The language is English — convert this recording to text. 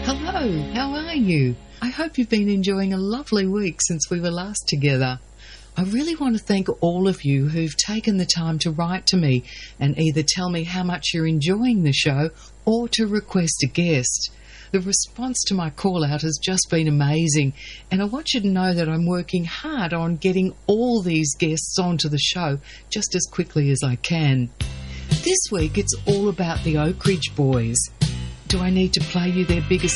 Hello, how are you? I hope you've been enjoying a lovely week since we were last together. I really want to thank all of you who've taken the time to write to me and either tell me how much you're enjoying the show or to request a guest. The response to my call out has just been amazing, and I want you to know that I'm working hard on getting all these guests onto the show just as quickly as I can. This week it's all about the Oak Ridge Boys. Do I need to play you their biggest